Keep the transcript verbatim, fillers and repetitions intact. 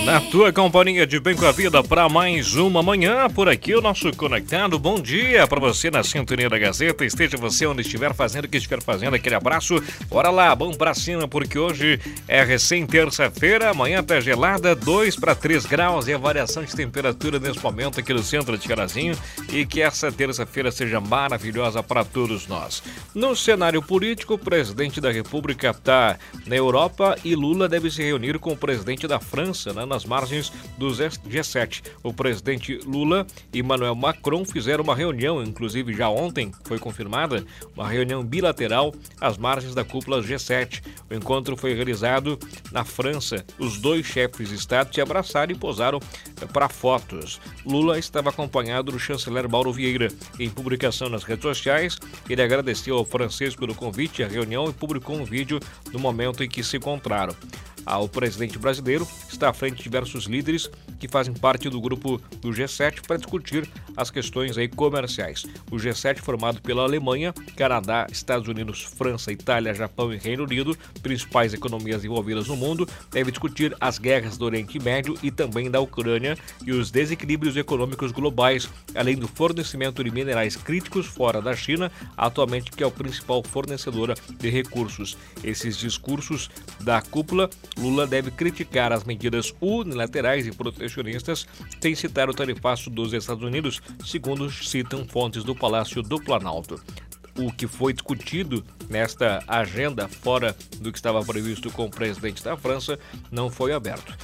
Na tua companhia de Bem com a Vida para mais uma manhã, por aqui o nosso Conectado. Bom dia para você na sintonia da Gazeta, esteja você onde estiver fazendo o que estiver fazendo, aquele abraço. Bora lá, vamos pra cima, porque hoje é recém terça-feira, amanhã tá gelada, dois para três graus e a variação de temperatura nesse momento aqui no centro de Carazinho, e que essa terça-feira seja maravilhosa para todos nós. No cenário político, o presidente da República está na Europa e Lula deve se reunir com o presidente da França, né, nas margens do G sete. O presidente Lula e Emmanuel Macron fizeram uma reunião, inclusive já ontem foi confirmada, uma reunião bilateral às margens da cúpula G sete. O encontro foi realizado na França. Os dois chefes de Estado se abraçaram e posaram para fotos. Lula estava acompanhado do chanceler Mauro Vieira. Em publicação nas redes sociais, ele agradeceu ao francês pelo convite à reunião e publicou um vídeo no momento em que se encontraram. Ah, o presidente brasileiro está à frente de diversos líderes que fazem parte do grupo do G sete para discutir as questões aí comerciais. O G sete, formado pela Alemanha, Canadá, Estados Unidos, França, Itália, Japão e Reino Unido, principais economias envolvidas no mundo, deve discutir as guerras do Oriente Médio e também da Ucrânia e os desequilíbrios econômicos globais, além do fornecimento de minerais críticos fora da China, atualmente que é o principal fornecedora de recursos. Esses discursos da cúpula, Lula deve criticar as medidas unilaterais e protecionistas sem citar o tarifaço dos Estados Unidos, segundo citam fontes do Palácio do Planalto. O que foi discutido nesta agenda, fora do que estava previsto com o presidente da França, não foi aberto.